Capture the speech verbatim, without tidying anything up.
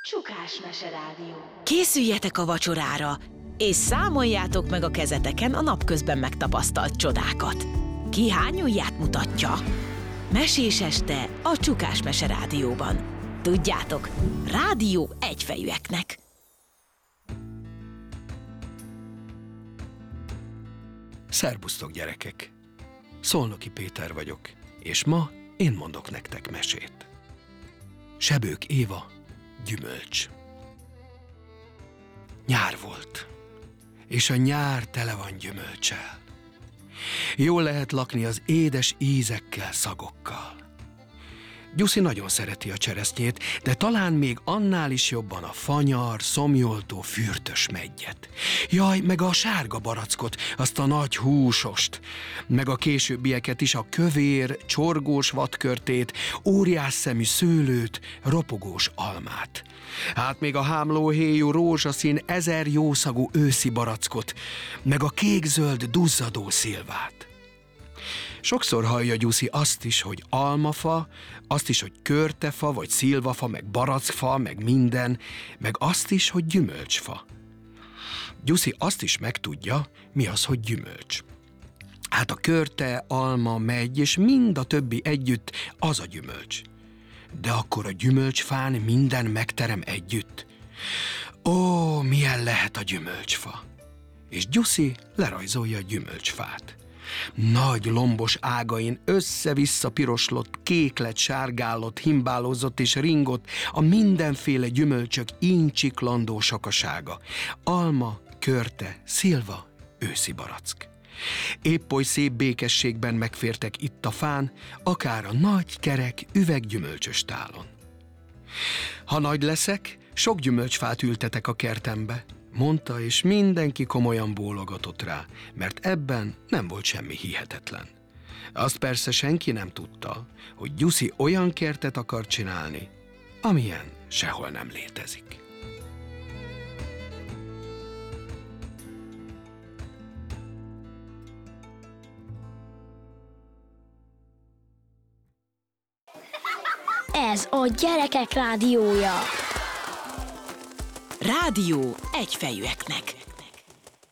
Csukás Meserádió. Készüljetek a vacsorára, és számoljátok meg a kezeteken a napközben megtapasztalt csodákat. Ki hány ujját mutatja? Mesés este a Csukás Meserádióban. Tudjátok, rádió egyfejűeknek. Szerbusztok, gyerekek! Szolnoki Péter vagyok, és ma én mondok nektek mesét. Sebők Éva, gyümölcs. Nyár volt, és a nyár tele van gyümölccsel. Jól lehet lakni az édes ízekkel, szagokkal. Gyuszi nagyon szereti a cseresznyét, de talán még annál is jobban a fanyar, szomjoltó, fürtös meggyet. Jaj, meg a sárga barackot, azt a nagy húsost, meg a későbbieket is, a kövér, csorgós vadkörtét, óriás szemű szőlőt, ropogós almát. Hát még a hámlóhéjú rózsaszín, ezer jószagú őszi barackot, meg a kékzöld duzzadó szilvát. Sokszor hallja Gyuszi azt is, hogy almafa, azt is, hogy körtefa, vagy szilvafa, meg barackfa, meg minden, meg azt is, hogy gyümölcsfa. Gyuszi azt is megtudja, mi az, hogy gyümölcs. Hát a körte, alma, megy, és mind a többi együtt az a gyümölcs. De akkor a gyümölcsfán minden megterem együtt. Ó, milyen lehet a gyümölcsfa! És Gyuszi lerajzolja a gyümölcsfát. Nagy lombos ágain össze-vissza piroslott, kéklet, sárgálott, himbálózott és ringott a mindenféle gyümölcsök incsiklandó sokasága. Alma, körte, szilva, őszi barack. Épp oly szép békességben megfértek itt a fán, akár a nagy, kerek, üveggyümölcsös tálon. Ha nagy leszek, sok gyümölcsfát ültetek a kertembe, mondta, és mindenki komolyan bólogatott rá, mert ebben nem volt semmi hihetetlen. Azt persze senki nem tudta, hogy Gyuszi olyan kertet akar csinálni, amilyen sehol nem létezik. Ez a Gyerekek Rádiója. Rádió egyfejűeknek.